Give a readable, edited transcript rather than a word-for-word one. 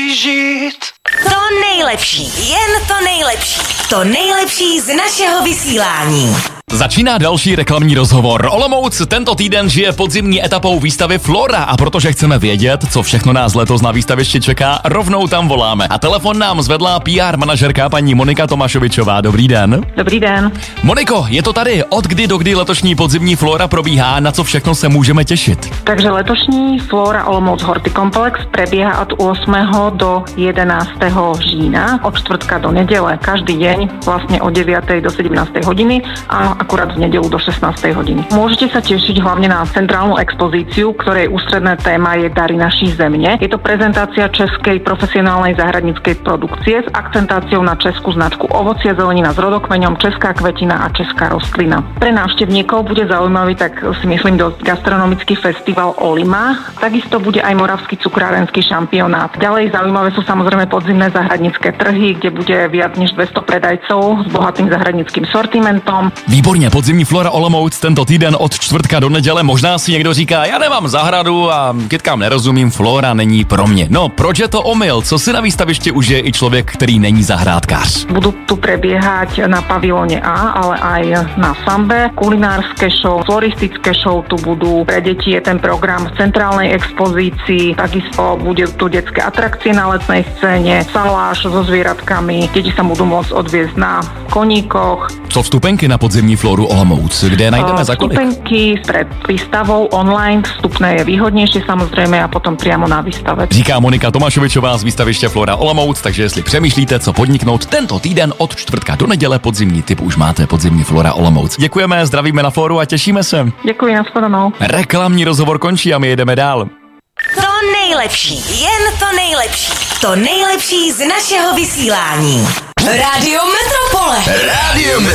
lepší žít. To nejlepší, jen to nejlepší. To nejlepší z našeho vysílání. Začíná další reklamní rozhovor. Olomouc tento týden žije podzimní etapou výstavy Flora a protože chceme vědět, co všechno nás letos na výstavišti čeká, rovnou tam voláme. A telefon nám zvedla PR manažerka paní Monika Tomašovičová. Dobrý den. Dobrý den. Moniko, je to tady. Od kdy do kdy letošní podzimní Flora probíhá? Na co všechno se můžeme těšit? Takže letošní Flora Olomouc Hortikomplex prebieha od 8. do 11. října, od čtvrtka do nedele. Každý deň vlastne od 9. do 17. hodiny a akurát v nedelu do 16. hodiny. Môžete sa tešiť hlavne na centrálnu expozíciu, ktorej ústredné téma je Dary naší zemne. Je to prezentácia českej profesionálnej záhradníckej produkcie s akcentáciou na českú značku ovocia, zelenina s rodokmeňom, česká kvetina a česká rastlina. Pre návštevníkov bude zaujímavý, tak si myslím, dosť gastronomický festival Olima. Takisto bude aj moravský cukrárenský šampionát. Ďalej zaujímavé sú samozrejme podzimné záhradnícke trhy, kde bude viac než 200 predajcov s bohatým záhradníckým sortimentom. Výborně, podzimní Flora Olomouc tento týden od čtvrtka do neděle. Možná si někdo říká, já nemám zahradu a kytkám nerozumím, Flora není pro mě. No, proč je to omyl? Co si na výstavišti užije i člověk, který není zahrádkář? Budú tu prebiehať na pavilóne A, ale aj na Sambe. Kulinárske show, floristické show tu budú. Pre deti je ten program v centrálnej expozícii. Takisto bude tu detské atrakcie na letnej scéne, saláš so zvieratkami. Deti sa budú môcť odviezť na koníkoch. Co vstupenky na podzimní Floru Olomouc? Kde je najdeme za kolik? Vstupenky pred výstavou online, vstupné je výhodnější samozřejmě a potom přímo na výstave. Říká Monika Tomašovičová z výstaviště Flora Olomouc, takže jestli přemýšlíte, co podniknout tento týden od čtvrtka do neděle, podzimní tip už máte, podzimní Flora Olomouc. Děkujeme, zdravíme na Floru a těšíme se. Děkuji, nashledanou. Reklamní rozhovor končí a my jedeme dál. To nejlepší, jen to nejlepší. To nejlepší z našeho vysílání. Radio Metropole. Radio